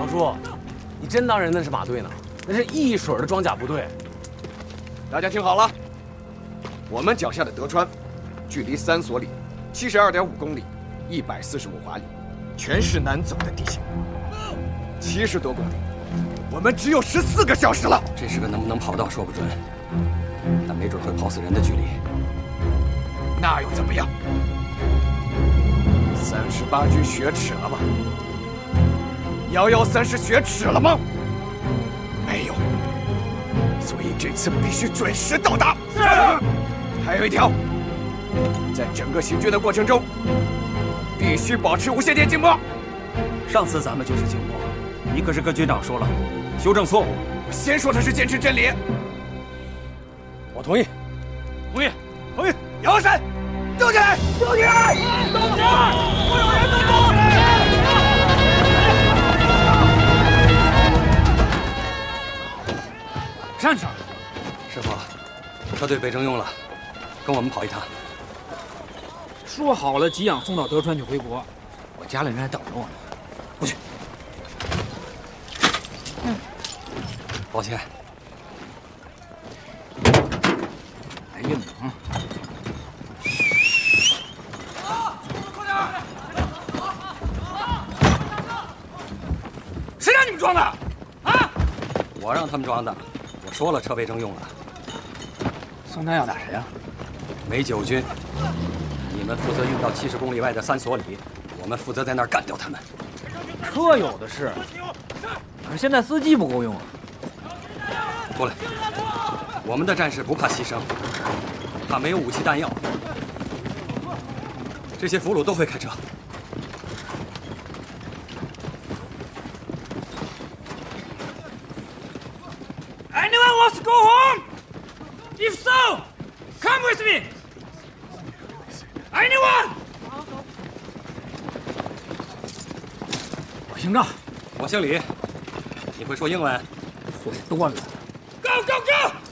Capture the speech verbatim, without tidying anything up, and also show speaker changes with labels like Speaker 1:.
Speaker 1: 叔，你真当人那是马队呢？那是一水的装甲部队。
Speaker 2: 大家听好了，我们脚下的德川，距离三所里七十二点五公里，一百四十五华里，全是难走的地形。七十多公里，我们只有十四个小时了。
Speaker 3: 这是个能不能跑到说不准，但没准会跑死人的距离。
Speaker 2: 那又怎么样？三十八军雪耻了吗？幺幺三师雪耻了吗？没有。所以这次必须准时到达。是。还有一条，在整个行军的过程中，必须保持无线电静默。
Speaker 4: 上次咱们就是静默，你可是跟军长说了，修正错误。
Speaker 2: 我先说的是坚持真理。
Speaker 1: 我同意。
Speaker 4: 同意。
Speaker 2: 同意。摇身，动起来！动起来！动起来！所有人都动起来！
Speaker 4: 站上！
Speaker 3: 师傅，车队被征用了，跟我们跑一趟。
Speaker 5: 说好了，给养送到德川去回国，我家里人还等着我呢。不去。
Speaker 3: 嗯，抱歉。
Speaker 5: 来运啊！
Speaker 4: 谁让你们装的？啊！
Speaker 3: 我让他们装的。我说了，车被征用了。
Speaker 5: 送弹要打谁啊？
Speaker 3: 美九军。你们负责运到七十公里外的三所里，我们负责在那儿干掉他们。
Speaker 5: 车有的是，可是现在司机不够用啊。
Speaker 3: 过来，我们的战士不怕牺牲，怕没有武器弹药。这些俘虏都会开车。
Speaker 4: Anyone wants to go home? If so, come with me. Anyone?
Speaker 5: 我姓赵，
Speaker 3: 我姓李，你会说英文？
Speaker 5: 会多了。
Speaker 4: Go go go!